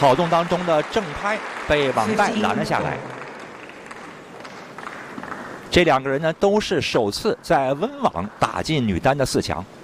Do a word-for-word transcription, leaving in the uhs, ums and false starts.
跑动当中的正拍被网带拦了下来。这两个人呢，都是首次在温网打进女单的四强。